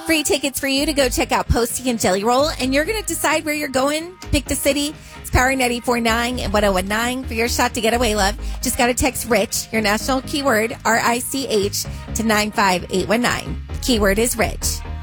Free tickets for you to go check out Posty and Jelly Roll, and you're going to decide where you're going. Pick the city. It's Power 94.9 and 101.9 for your shot to get away, love. Just got to text RICH, your national keyword, RICH, to 95819. Keyword is RICH.